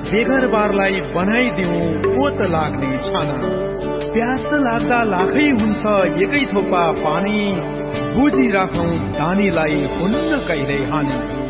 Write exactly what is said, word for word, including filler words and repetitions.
बेघरबारलाई बनाइदिउँ पोत लाग्ने छाना। प्यास लाग्दा लाखै हुन्छ एकै थोपा पानी, बुझिराखौं दानीलाई हुन्न कहिल्यै हानि।